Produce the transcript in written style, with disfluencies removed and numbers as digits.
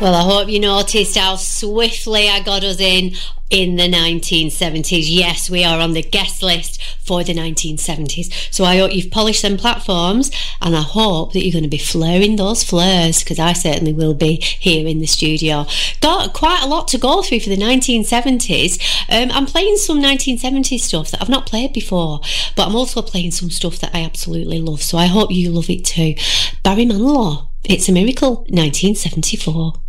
Well, I hope you noticed how swiftly I got us in the 1970s. Yes, we are on the guest list for the 1970s. So I hope you've polished them platforms, and I hope that you're going to be flaring those flares, because I certainly will be here in the studio. Got quite a lot to go through for the 1970s. I'm playing some 1970s stuff that I've not played before, but I'm also playing some stuff that I absolutely love. So I hope you love it too. Barry Manilow, It's a Miracle, 1974.